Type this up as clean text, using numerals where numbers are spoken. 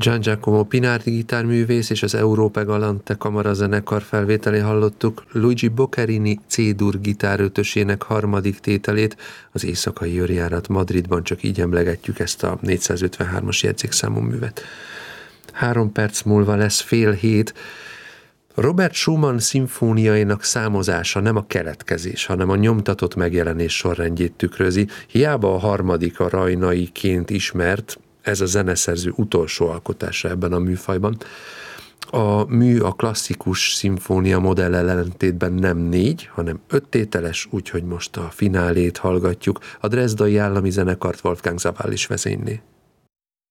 Gian Giacomo Pinardi gitárművész és az Europe Galante kamarazenekar felvételén hallottuk Luigi Boccherini C-dur gitárötösének harmadik tételét, az Éjszakai őrjárat Madridban, csak így emlegetjük ezt a 453-as jegyzékszámú művet. 3 perc múlva lesz 6:30. Robert Schumann szimfóniainak számozása nem a keletkezés, hanem a nyomtatott megjelenés sorrendjét tükrözi. Hiába a harmadik a rajnaiként ismert, ez a zeneszerző utolsó alkotása ebben a műfajban. A mű a klasszikus szimfónia modell ellentétben nem 4, hanem 5 tételes, úgyhogy most a finálét hallgatjuk. A Dresdai Állami Zenekart Wolfgang Sawallisch vezényli.